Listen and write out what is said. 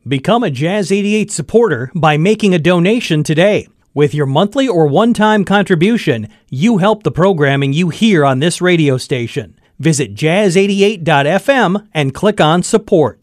Become a Jazz 88 supporter by making a donation today. With your monthly or one-time contribution, you help the programming you hear on this radio station. Visit jazz88.fm and click on support.